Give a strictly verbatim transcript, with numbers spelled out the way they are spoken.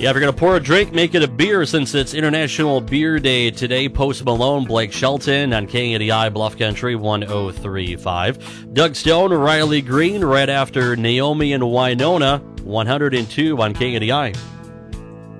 Yeah, if you're going to pour a drink, make it a beer since it's International Beer Day today. Post Malone, Blake Shelton on K A D I Bluff Country one oh three point five. Doug Stone, Riley Green right after Naomi and Winona one oh two on K A D I.